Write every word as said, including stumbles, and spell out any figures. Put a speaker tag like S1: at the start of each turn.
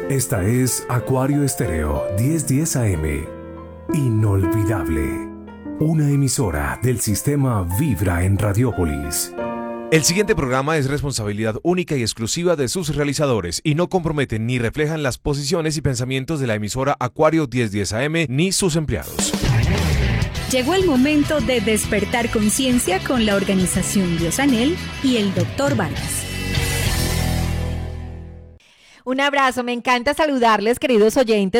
S1: Esta es Acuario Estéreo diez diez A M. Inolvidable. Una emisora del sistema Vibra en Radiópolis.
S2: El siguiente programa es responsabilidad única y exclusiva de sus realizadores y no comprometen ni reflejan las posiciones y pensamientos de la emisora Acuario diez diez A M ni sus empleados.
S3: Llegó el momento de despertar conciencia con la organización Diosanel y el doctor Vargas.
S4: Un abrazo, me encanta saludarles, queridos oyentes.